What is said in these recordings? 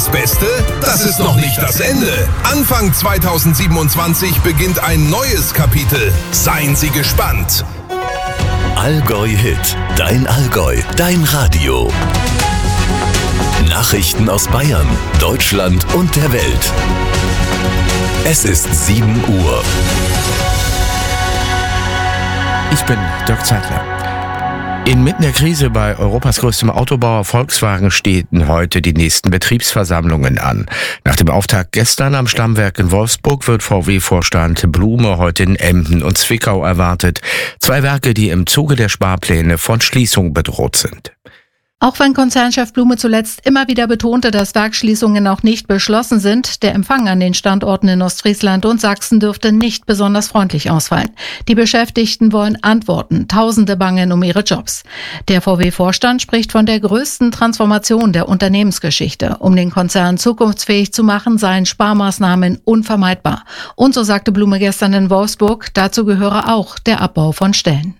das Beste? Das ist noch nicht das Ende. Anfang 2027 beginnt ein neues Kapitel. Seien Sie gespannt. Allgäu Hit. Dein Allgäu. Dein Radio. Nachrichten aus Bayern, Deutschland und der Welt. Es ist 7 Uhr. Ich bin Dirk Zeitler. Inmitten der Krise bei Europas größtem Autobauer Volkswagen stehen heute die nächsten Betriebsversammlungen an. Nach dem Auftakt gestern am Stammwerk in Wolfsburg wird VW-Vorstand Blume heute in Emden und Zwickau erwartet. 2 Werke, die im Zuge der Sparpläne von Schließung bedroht sind. Auch wenn Konzernchef Blume zuletzt immer wieder betonte, dass Werksschließungen noch nicht beschlossen sind, der Empfang an den Standorten in Ostfriesland und Sachsen dürfte nicht besonders freundlich ausfallen. Die Beschäftigten wollen Antworten, Tausende bangen um ihre Jobs. Der VW-Vorstand spricht von der größten Transformation der Unternehmensgeschichte. Um den Konzern zukunftsfähig zu machen, seien Sparmaßnahmen unvermeidbar. Und so sagte Blume gestern in Wolfsburg, dazu gehöre auch der Abbau von Stellen.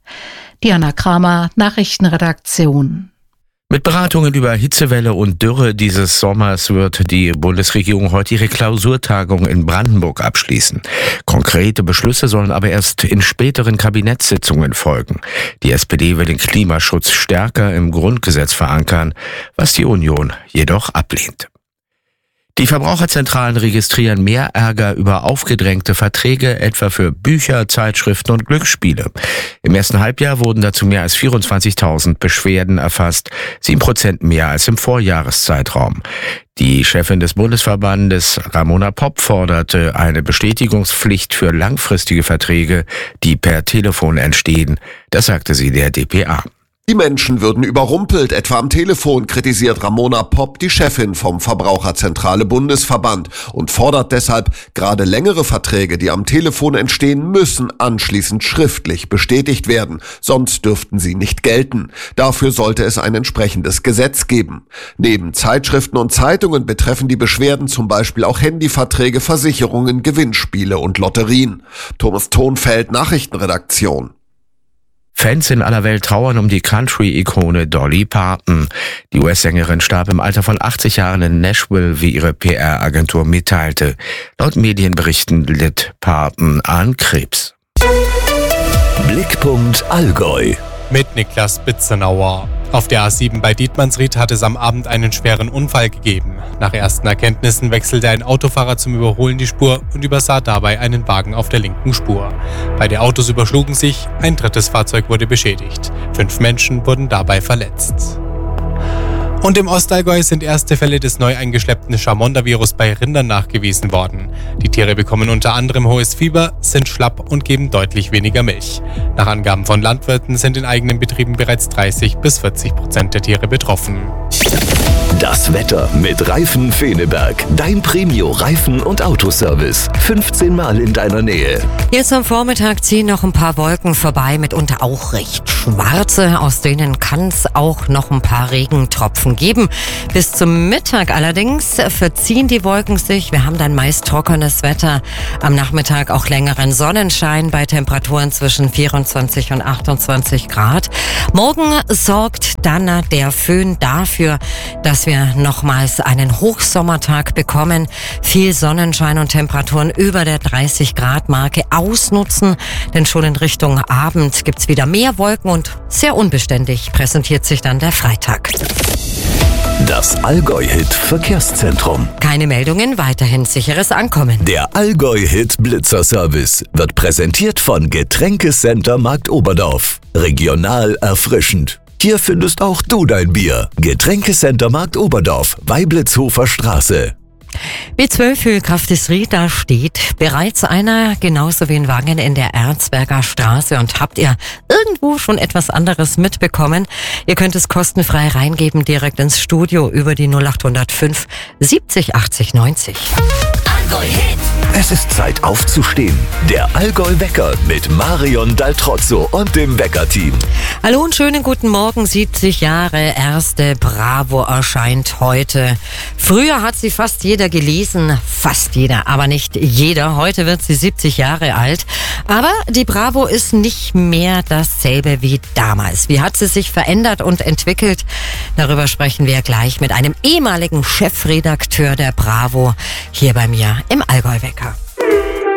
Diana Kramer, Nachrichtenredaktion. Mit Beratungen über Hitzewelle und Dürre dieses Sommers wird die Bundesregierung heute ihre Klausurtagung in Brandenburg abschließen. Konkrete Beschlüsse sollen aber erst in späteren Kabinettssitzungen folgen. Die SPD will den Klimaschutz stärker im Grundgesetz verankern, was die Union jedoch ablehnt. Die Verbraucherzentralen registrieren mehr Ärger über aufgedrängte Verträge, etwa für Bücher, Zeitschriften und Glücksspiele. Im ersten Halbjahr wurden dazu mehr als 24.000 Beschwerden erfasst, 7% mehr als im Vorjahreszeitraum. Die Chefin des Bundesverbandes, Ramona Popp, forderte eine Bestätigungspflicht für langfristige Verträge, die per Telefon entstehen. Das sagte sie der dpa. Die Menschen würden überrumpelt, etwa am Telefon, kritisiert Ramona Popp, die Chefin vom Verbraucherzentrale Bundesverband, und fordert deshalb, gerade längere Verträge, die am Telefon entstehen, müssen anschließend schriftlich bestätigt werden, sonst dürften sie nicht gelten. Dafür sollte es ein entsprechendes Gesetz geben. Neben Zeitschriften und Zeitungen betreffen die Beschwerden zum Beispiel auch Handyverträge, Versicherungen, Gewinnspiele und Lotterien. Thomas Thonfeld, Nachrichtenredaktion. Fans in aller Welt trauern um die Country-Ikone Dolly Parton. Die US-Sängerin starb im Alter von 80 Jahren in Nashville, wie ihre PR-Agentur mitteilte. Laut Medienberichten litt Parton an Krebs. Blickpunkt Allgäu. Mit Niklas Bitzenauer. Auf der A7 bei Dietmannsried hat es am Abend einen schweren Unfall gegeben. Nach ersten Erkenntnissen wechselte ein Autofahrer zum Überholen die Spur und übersah dabei einen Wagen auf der linken Spur. Beide Autos überschlugen sich, ein drittes Fahrzeug wurde beschädigt. 5 Menschen wurden dabei verletzt. Und im Ostallgäu sind erste Fälle des neu eingeschleppten Chamonda-Virus bei Rindern nachgewiesen worden. Die Tiere bekommen unter anderem hohes Fieber, sind schlapp und geben deutlich weniger Milch. Nach Angaben von Landwirten sind in eigenen Betrieben bereits 30-40% der Tiere betroffen. Das Wetter mit Reifen Feneberg. Dein Premio-Reifen- und Autoservice. 15 Mal in deiner Nähe. Jetzt am Vormittag ziehen noch ein paar Wolken vorbei, mitunter auch recht schwarze. Aus denen kann es auch noch ein paar Regentropfen geben. Bis zum Mittag allerdings verziehen die Wolken sich. Wir haben dann meist trockenes Wetter. Am Nachmittag auch längeren Sonnenschein bei Temperaturen zwischen 24 und 28 Grad. Morgen sorgt dann der Föhn dafür, dass wir nochmals einen Hochsommertag bekommen. Viel Sonnenschein und Temperaturen über der 30-Grad-Marke ausnutzen, denn schon in Richtung Abend gibt's wieder mehr Wolken und sehr unbeständig präsentiert sich dann der Freitag. Das Allgäu-Hit Verkehrszentrum. Keine Meldungen, weiterhin sicheres Ankommen. Der Allgäu-Hit Blitzerservice wird präsentiert von Getränkecenter Marktoberdorf. Regional erfrischend. Hier findest auch du dein Bier. Getränkecenter Marktoberdorf, Weiblitzhofer Straße. B12 für Kraft-des-Ried, da steht bereits einer, genauso wie in Wangen in der Erzberger Straße. Und habt ihr irgendwo schon etwas anderes mitbekommen? Ihr könnt es kostenfrei reingeben direkt ins Studio über die 0805 70 80 90. Allgäu-Hit. Es ist Zeit aufzustehen. Der Allgäu-Wecker mit Marion Daltrozzo und dem Wecker-Team. Hallo und schönen guten Morgen. 70 Jahre erste Bravo erscheint heute. Früher hat sie fast jeder gelesen, fast jeder, aber nicht jeder. Heute wird sie 70 Jahre alt. Aber die Bravo ist nicht mehr dasselbe wie damals. Wie hat sie sich verändert und entwickelt? Darüber sprechen wir gleich mit einem ehemaligen Chefredakteur der Bravo hier bei mir im Allgäu-Wecker.